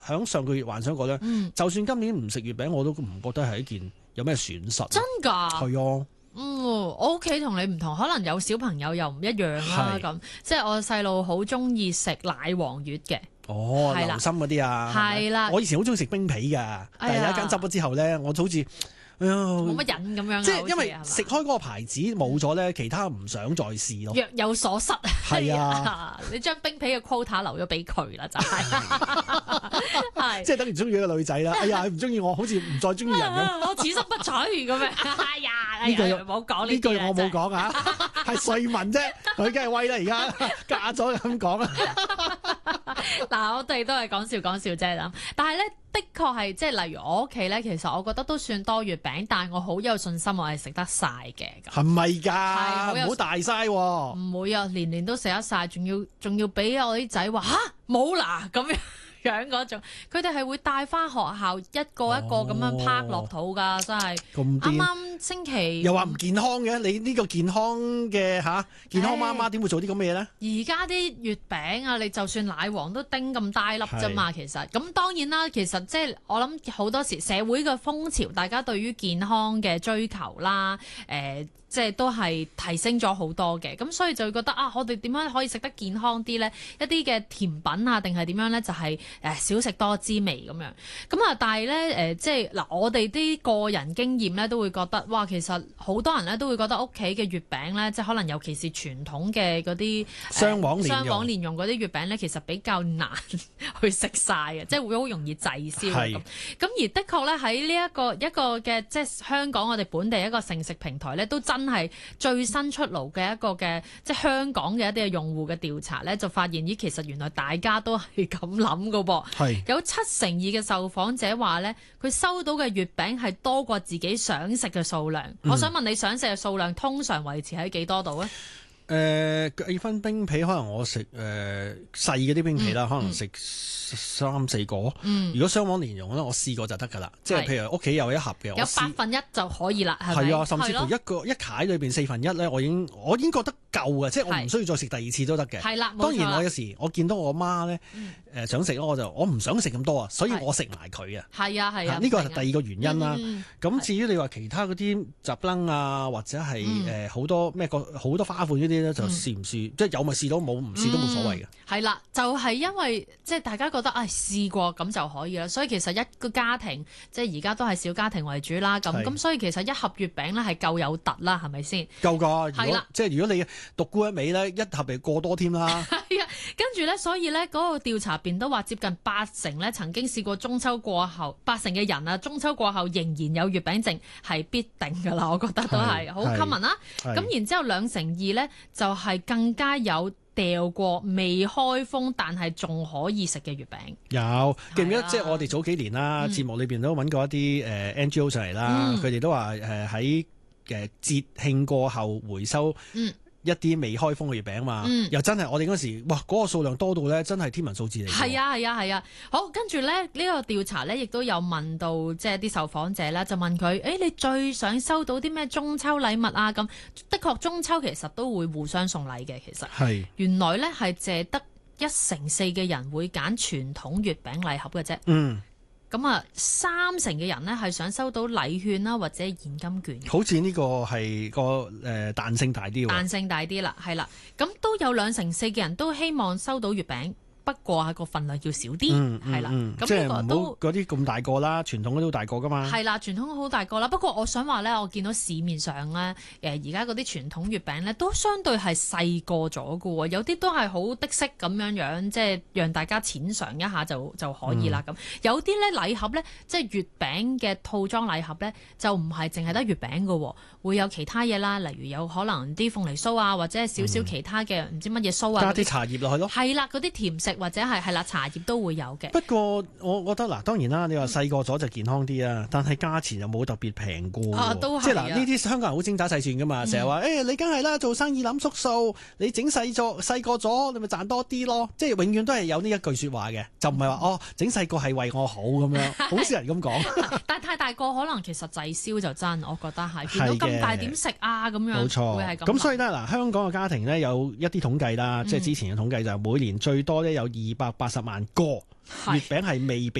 響上個月幻想過咧，就算今年唔食月餅，我都唔覺得係一件有咩損失。 真㗎？ 係啊。 我屋企同你唔同，可能有小朋友又唔一樣啦。咁即係我細路好中意食奶黃月嘅。 哦，流心嗰啲啊。 係啦。我以前好中意食冰皮㗎，但係有一間執咗之後咧，我好似冇乜癮咁樣。 即係因為食開嗰個牌子冇咗咧，其他唔想再試咯。 若有所失。 係啊， 你將冰皮嘅 quota 留咗俾佢啦，就係。 即係等於中意一個女仔啦。哎呀，佢唔中意我，好似唔再中意人咁。 我此生不娶咁樣。哎呀，呢句唔好講呢句我冇講啊，係瑞文啫，佢梗係威啦，而家嫁咗咁講啦。 嗱，我哋都係講笑啫咁，但係咧的確係即係例如我屋企咧，其實我覺得都算多月餅，但係我好有信心我係食得晒嘅。 係咪㗎？唔好大嘥喎。 唔會啊，年年都食得晒，仲要俾我啲仔話吓冇啦咁樣嗰種，佢哋係會帶翻學校一個一個咁樣拍落肚㗎，真係。 咁啱啱星期又話唔健康嘅，你呢個健康嘅健康媽媽點會做啲咁嘅嘢咧？ 而家啲月餅啊，你就算奶黃都叮咁大粒啫嘛，其實咁當然啦，其實即係我諗好多時社會嘅風潮，大家對於健康嘅追求啦，即係都係提升咗好多嘅，咁所以就會覺得啊，我哋點樣可以食得健康啲呢？一啲嘅甜品啊，定係點樣呢？就係少食多滋味咁樣。咁啊，但係呢，即係嗱，我哋啲個人經驗呢，都會覺得哇，其實好多人呢都會覺得屋企嘅月餅呢，即係可能尤其是傳統嘅嗰啲雙黃蓮蓉嗰啲月餅呢，其實比較難去食晒嘅，即係會好容易滯銷咁。咁而的確呢，喺呢一個嘅即係香港我哋本地一個盛食平台呢，都真係最新出爐嘅一個嘅即係香港嘅一啲嘅用戶嘅調查咧，就發現咦，其實原來大家都係咁諗噶噃。係有72%嘅受訪者話咧，佢收到嘅月餅係多過自己想食嘅數量。我想問你想食嘅數量通常維持喺幾多度咧？ 計分冰皮可能我食細嗰啲冰皮啦，可能食3-4個。如果雙黃蓮蓉咧，我試過就得㗎啦。即係譬如屋企有一盒嘅， 有1/8就可以啦，係咪？ 係啊，甚至乎一塊裏邊1/4咧，我已經覺得夠嘅，即係我唔需要再食第二次都得嘅。係啦，當然我有時我見到我媽咧想食咯，我唔想食咁多啊，所以我食埋佢啊。係啊係啊，呢個係第二個原因啦。咁至於你話其他嗰啲雜燴啊，或者係好多好多花款嗰啲咧，就試唔試？即係有咪試到，冇唔試都冇所謂嘅。係啦，就係因為即係大家覺得試過咁就可以啦，所以其實一個家庭即係而家都係小家庭為主啦。咁所以其實一盒月餅咧係夠有突啦，係咪先？夠㗎，係啦。即係如果你獨沽一味咧，一盒咪過多添啦。係啊，跟住咧，所以咧嗰個調查邊都話接近80%咧曾經試過中秋過後，80%嘅人啊，中秋過後仍然有月餅剩係必定㗎啦。我覺得都係好 common 啦。咁然之後2/2咧就係更加有掉過未開封但係仲可以食嘅月餅。有記唔記得？即係我哋早幾年啦，節目裏邊都揾過一啲NGO 上嚟啦，佢哋都話喺節慶過後回收一啲未開封嘅月餅嘛，又真係我哋嗰時哇嗰個數量多到咧，真係天文數字嚟。係啊，好，跟住咧呢個調查咧，亦都有問到即係啲受訪者啦，就問佢你最想收到啲咩中秋禮物啊？咁的確中秋其實都會互相送禮嘅，其實係原來咧係淨得1/4嘅人會揀傳統月餅禮盒嘅啫。咁啊，3成嘅人呢係想收到禮券啦，或者現金券。好似呢個係個彈性大啲喎。彈性大啲啦，係啦。咁都有2/4嘅人都希望收到月餅。不過係個份量要少啲，係啦。咁即係唔好嗰啲咁大個啦，傳統嗰啲好大個噶嘛。係啦，傳統好大個啦。不過我想話咧，我見到市面上咧，而家嗰啲傳統月餅咧，都相對係細個咗噶喎。有啲都係好的式咁樣，即係讓大家淺嘗一下就可以啦。咁有啲咧禮盒咧，即係月餅嘅套裝禮盒咧，就唔係淨係得月餅噶喎，會有其他嘢啦，例如有可能啲鳳梨酥啊，或者係少少其他嘅唔知乜嘢酥啊，加啲茶葉落去咯。係啦，嗰啲甜食。或者係啦，茶葉都會有嘅。不過我覺得嗱，當然啦，你話細個咗就健康啲啊，但係價錢又冇特別平過。都係。即係嗱，呢啲香港人好精打細算噶嘛，成日話你梗係啦，做生意諗縮數，你整細個咗，你咪賺多啲咯。即係永遠都係有呢一句説話嘅，就唔係話整細個係為我好咁樣，好少人咁講。但係大個可能其實滯銷就真，我覺得係見到咁大點食啊咁樣， 冇錯， 會係咁。 咁所以咧嗱，香港嘅家庭咧有一啲統計啦，即係之前嘅統計就每年最多咧有280萬個月餅係未被